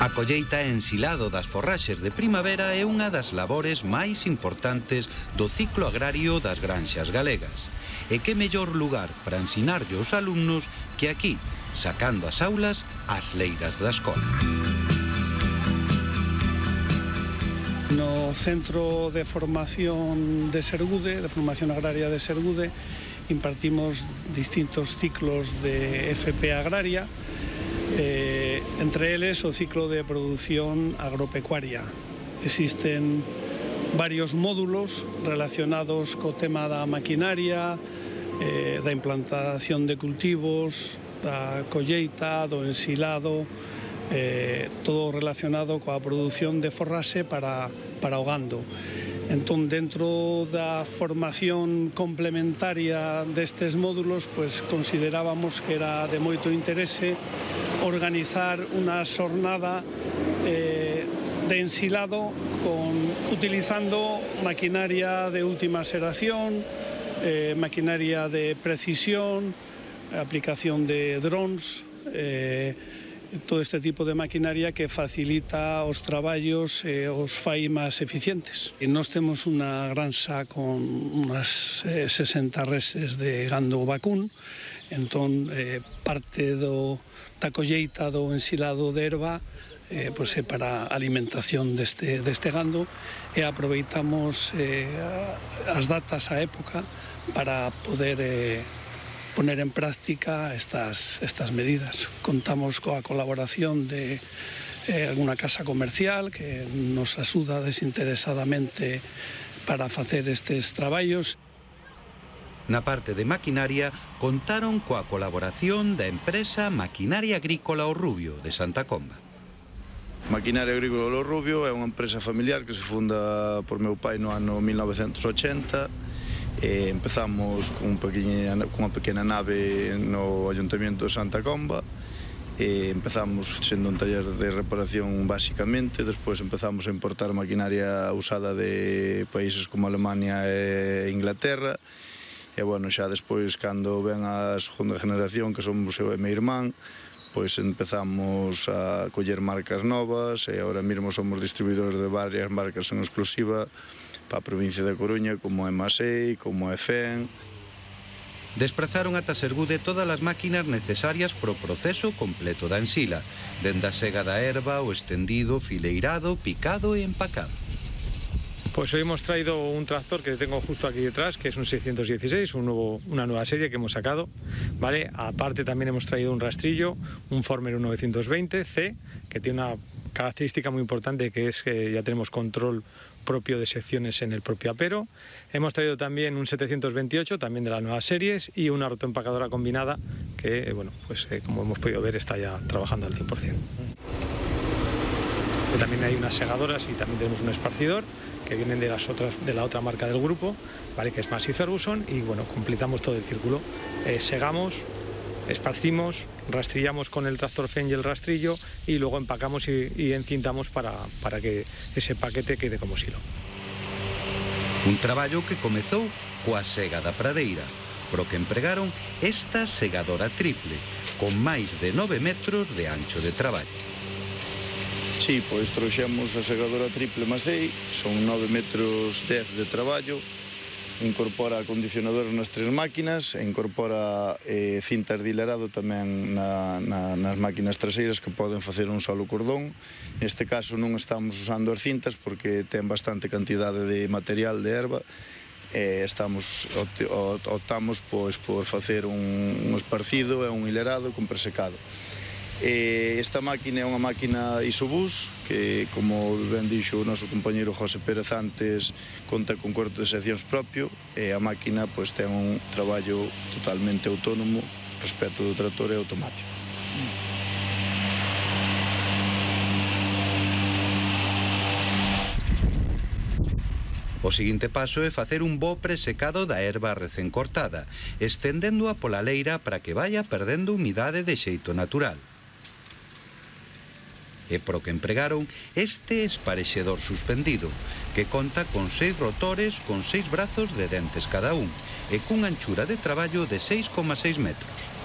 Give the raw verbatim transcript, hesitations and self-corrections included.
A colleita e ensilado das forraxes de primavera é unha das labores máis importantes do ciclo agrario das granxas galegas. E que mellor lugar para ensinarlle aos alumnos que aquí, sacando as aulas ás leiras da escola. No Centro de Formación de Sergude, de Formación Agraria de Sergude, impartimos distintos ciclos de F P agraria, eh, entre eles o ciclo de produción agropecuaria. Existen varios módulos relacionados co tema da maquinaria, eh, da implantación de cultivos, da colleita, do ensilado, eh, todo relacionado coa produción de forraxe para, para o gando. Entón, dentro da formación complementaria destes módulos, pues, considerábamos que era de moito interese organizar unha xornada eh, de ensilado con, utilizando maquinaria de última xeración, eh, maquinaria de precisión, aplicación de drones, eh, todo este tipo de maquinaria que facilita os traballos e os fai máis eficientes. E nós temos unha granxa con unhas eh, sesenta reses de gando vacún, entón eh, parte do, da colleita do ensilado de erva eh, pues, é para a alimentación deste, deste gando e aproveitamos eh, as datas, a época, para poder eh, poner en práctica estas, estas medidas. Contamos coa colaboración de eh, alguna casa comercial que nos axuda desinteresadamente para facer estes traballos. Na parte de maquinaria contaron coa colaboración da empresa Maquinaria Agrícola O Rubio de Santa Comba. Maquinaria Agrícola O Rubio é unha empresa familiar que se funda por meu pai no ano mil novecentos e ochenta. E empezamos con unha pequena nave no Ayuntamiento de Santa Comba. E empezamos sendo un taller de reparación basicamente, despois empezamos a importar maquinaria usada de países como Alemania e Inglaterra. E, bueno, xa despois, cando ven a segunda generación, que somos eu e meu irmán, pois empezamos a coller marcas novas e agora mesmo somos distribuidores de varias marcas en exclusiva para a provincia de Coruña, como é Masei, como é Fen. Desprazaron ata Sergude todas as máquinas necesarias para o proceso completo da ensila, dende a sega da erva, o estendido, fileirado, picado e empacado. Pues hoy hemos traído un tractor que tengo justo aquí detrás, que es un seiscientos dieciséis, un nuevo, una nueva serie que hemos sacado, ¿vale? Aparte también hemos traído un rastrillo, un Former novecientos veinte C, que tiene una característica muy importante, que es que ya tenemos control propio de secciones en el propio apero. Hemos traído también un setecientos veintiocho, también de las nuevas series, y una rotoempacadora combinada, que, bueno, pues eh, como hemos podido ver, está ya trabajando al cien por cien. También hay unas segadoras y también tenemos un esparcidor, que vienen de, las otras, de la otra marca del grupo, ¿vale? Que es Massey Ferguson, y bueno, completamos todo el círculo. Eh, segamos, esparcimos, rastrillamos con el tractor Fen y el rastrillo, y luego empacamos y, y encintamos para, para que ese paquete quede como silo. Un traballo que comezou coa sega da pradeira, pro que empregaron esta segadora triple, con máis de nove metros de ancho de traballo. Sí, pois trouxemos a segadora triple Masei, son nove metros dez de traballo, incorpora acondicionadores nas tres máquinas e incorpora eh, cintas de hilarado tamén na, na, nas máquinas traseiras que poden facer un solo cordón. Neste caso non estamos usando as cintas porque ten bastante cantidade de material de erva e estamos, optamos pois, por facer un, un esparcido e un hilarado con presecado. Esta máquina é unha máquina Isobus que, como ben dixo o noso compañeiro José Pérez antes, conta con cuarto de seccións propio e a máquina pois, ten un traballo totalmente autónomo respecto do tractor e automático. O seguinte paso é facer un bo presecado da erva recén cortada, estendéndoa pola leira para que vaya perdendo humidade de xeito natural. E pro que empregaron este esparexedor suspendido, que conta con seis rotores con seis brazos de dentes cada un, e cunha anchura de traballo de seis coma seis metros.